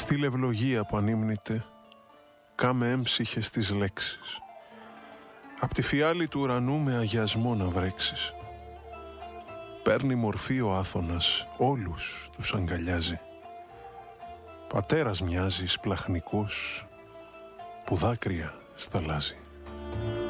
Στείλε ευλογία που ανήμνηται, κάμε έμψυχες τις λέξεις. Απ' τη φιάλη του ουρανού με αγιασμό να βρέξεις. Παίρνει μορφή ο Άθωνας, όλους τους αγκαλιάζει. Πατέρας μοιάζει σπλαχνικός που δάκρυα σταλάζει.